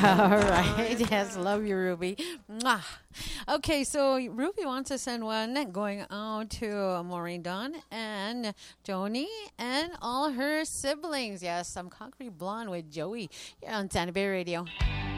All right. Yes, love you, Ruby. Mwah. Okay, so Ruby wants to send one going out to Maureen Dawn and Joni and all her siblings. Yes, some Concrete Blonde with Joey here on Santa Bay Radio.